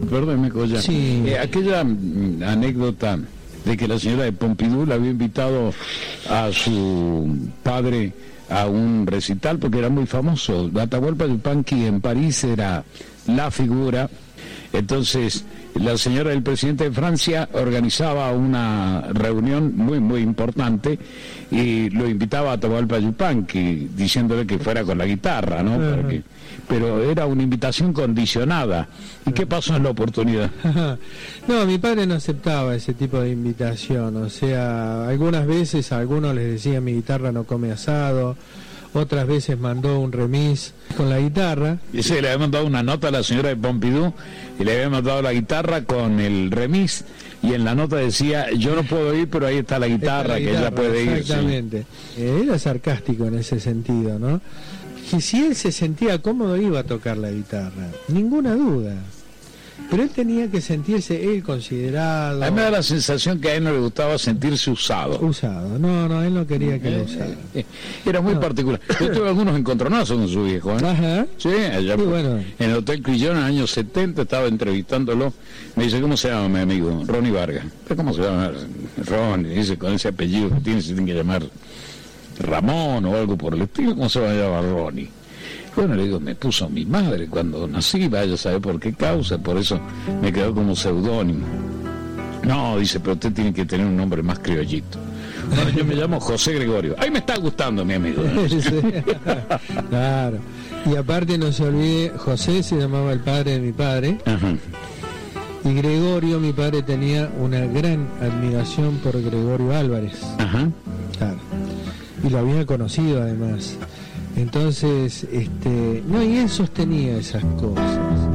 perdóneme, Colla. Sí. Aquella anécdota de que la señora de Pompidou la había invitado a su padre a un recital porque era muy famoso. Atahualpa Yupanqui en París era la figura. Entonces la señora del presidente de Francia organizaba una reunión muy muy importante y lo invitaba a Atahualpa Yupanqui diciéndole que fuera con la guitarra, ¿no? Pero era una invitación condicionada. ¿Y qué pasó en la oportunidad? No, mi padre no aceptaba ese tipo de invitación. O sea, algunas veces a algunos les decía mi guitarra no come asado, otras veces mandó un remis con la guitarra. Y se le había mandado una nota a la señora de Pompidou y le había mandado la guitarra con el remis, y en la nota decía, yo no puedo ir, pero ahí está la guitarra, que ella puede ir. Exactamente. Sí. Era sarcástico en ese sentido, ¿no? Que si él se sentía cómodo iba a tocar la guitarra, ninguna duda. Pero él tenía que sentirse él considerado. A mí me da la sensación que a él no le gustaba sentirse usado. Usado, no, él no quería que lo usara. Era muy particular. Yo tuve algunos encontronazos con su viejo, ¿eh? Ajá. Sí, allá bueno. En el Hotel Crillon en los años 70 estaba entrevistándolo. Me dice, ¿cómo se llama mi amigo? Ronnie Vargas. ¿Cómo se llama? Ronnie, dice, con ese apellido que tiene, se tiene que llamar Ramón o algo por el estilo. ¿Cómo se va a llamar Ronnie? Bueno, le digo, me puso mi madre cuando nací, vaya a saber por qué causa, por eso me quedó como seudónimo. No, dice, pero usted tiene que tener un nombre más criollito. Bueno, yo me llamo José Gregorio. Ahí me está gustando, mi amigo. Sí. Claro. Y aparte no se olvide, José se llamaba el padre de mi padre. Ajá. Y Gregorio, mi padre tenía una gran admiración por Gregorio Álvarez. Ajá. Claro. Y lo había conocido además. Entonces, no, y él sostenía esas cosas.